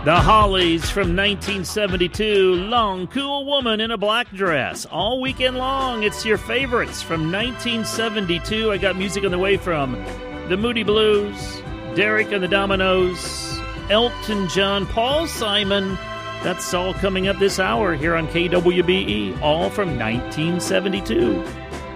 The Hollies from 1972, Long Cool Woman in a Black Dress. All weekend long, it's your favorites from 1972. I got music on the way from the Moody Blues, Derek and the Dominoes, Elton John, Paul Simon. That's all coming up this hour here on KWBE, all from 1972.